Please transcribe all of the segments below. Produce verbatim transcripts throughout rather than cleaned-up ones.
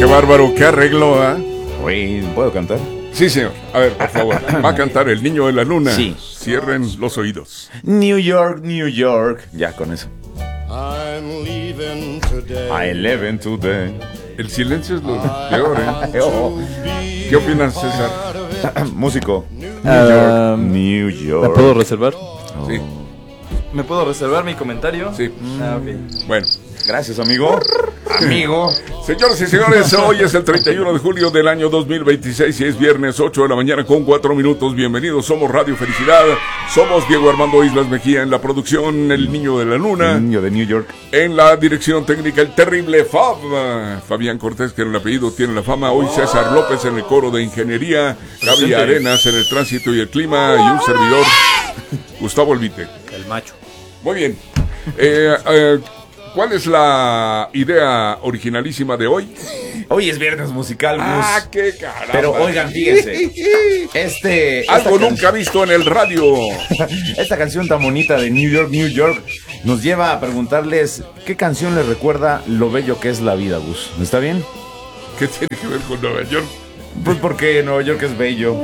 qué bárbaro, qué arreglo, ¿ah? Oye, ¿puedo cantar? Sí, señor. A ver, por favor. Va a cantar El Niño de la Luna. Sí. Cierren los oídos. New York, New York. Ya, con eso. I'm leaving today. I live in today. El silencio es lo peor, ¿eh? Oh. ¿Qué opinas, César? Músico. New Ah, York, New York. ¿Me puedo reservar? Oh. Sí. ¿Me puedo reservar mi comentario? Sí. Ah, ok. Bueno. Gracias, amigo. Amigo. Señoras y señores, hoy es el treinta y uno de julio del año dos mil veintiséis y es viernes ocho de la mañana con cuatro minutos. Bienvenidos, somos Radio Felicidad. Somos Diego Armando Islas Mejía en la producción, El Niño de la Luna. El niño de New York. En la dirección técnica, el terrible Fab. Fabián Cortés, que en el apellido tiene la fama. Hoy César López en el coro de ingeniería. Gaby Arenas en el tránsito y el clima. Y un servidor, Gustavo Olvite. El macho. Muy bien. Eh, eh, ¿Cuál es la idea originalísima de hoy? Hoy es viernes musical, Gus. ¡Ah, qué caramba! Pero oigan, fíjense. Este. Algo esta nunca visto en el radio. can- Esta canción tan bonita de New York, New York nos lleva a preguntarles qué canción les recuerda lo bello que es la vida, Gus. ¿Está bien? ¿Qué tiene que ver con Nueva York? Pues porque Nueva York es bello.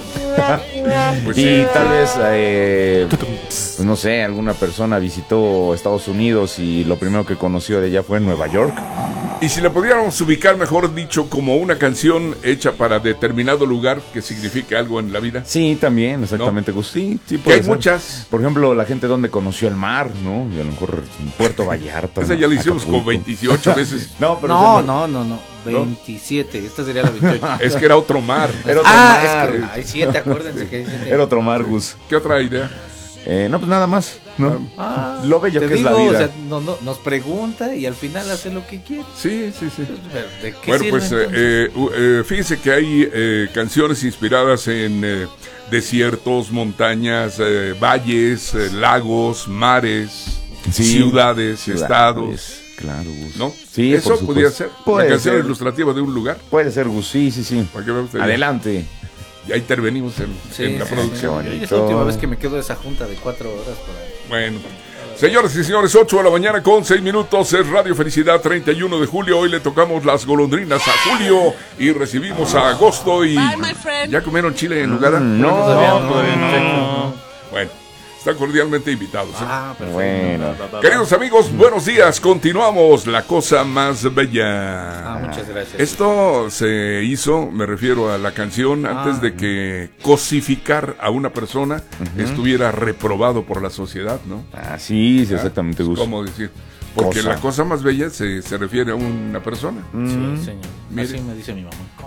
Pues Y sí. tal vez, eh, pues no sé, alguna persona visitó Estados Unidos y lo primero que conoció de allá fue Nueva York. Y si la pudiéramos ubicar, mejor dicho, como una canción hecha para determinado lugar que signifique algo en la vida. Sí, también, exactamente, Gus. Sí, sí Que puede hay ser. muchas. Por ejemplo, la gente donde conoció el mar, ¿no? Y a lo mejor en Puerto Vallarta. Esa ¿no? ya la hicimos Acapulco. como veintiocho veces. No, pero No, se- no, no, no. veintisiete. Esta sería la veintiocho. Es que era otro mar. Era otro Ah, mar. es que hay siete, acuérdense que hay siete. Era otro mar, Gus. ¿Qué otra idea? Eh, no, pues nada más, ¿no? Ah, Lo bello te que es digo, la vida. O sea, no, no, nos pregunta y al final hace lo que quiere. Sí, sí, sí. ¿De qué Bueno, sirve, pues eh, entonces? eh, u- eh, fíjense que hay eh, canciones inspiradas en eh, desiertos, montañas, eh, valles, eh, lagos, mares, Sí. ciudades, Ciudades, estados, Claro, Gus. ¿no? Sí, Eso por supuesto. podría ser Puede una canción ser. ilustrativa de un lugar. Puede ser, Gus. Sí, sí, sí. Para que vean ustedes. Adelante. Ya intervenimos en, Sí, en la sí, producción. sí. bonito. Es la última vez que me quedo de esa junta de cuatro horas por ahí. Bueno, señores y señores, ocho de la mañana con seis minutos, es Radio Felicidad, treinta y uno de julio. Hoy le tocamos las golondrinas a Julio y recibimos a Agosto. Y ¿ya comieron chile en lugar? Mm, no, Todavía no, todavía no. perfecto. Bueno, están cordialmente invitados, ¿eh? Ah, perfecto. Bueno. Queridos amigos, buenos días. Continuamos la cosa más bella. Ah, muchas gracias. Esto se hizo, me refiero a la canción, antes de que cosificar a una persona estuviera reprobado por la sociedad, ¿no? Ah, sí, sí, exactamente, Gus. ¿Cómo decir? Porque Cosa. la cosa más bella se, se refiere a una persona. Sí, señor. Mire. Así me dice mi mamá.